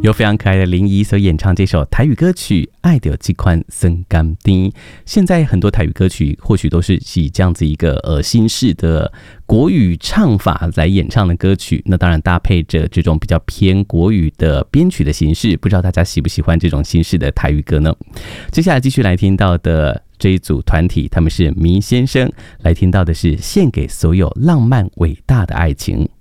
由非常可爱的林怡所演唱这首台语歌曲《爱就这款酸甘甜》。现在很多台语歌曲或许都是以这样子一个新式的国语唱法来演唱的歌曲，那当然搭配着这种比较偏国语的编曲的形式，不知道大家喜不喜欢这种新式的台语歌呢？接下来继续来听到的这一组团体，他们是迷先生，来听到的是献给所有浪漫伟大的爱情。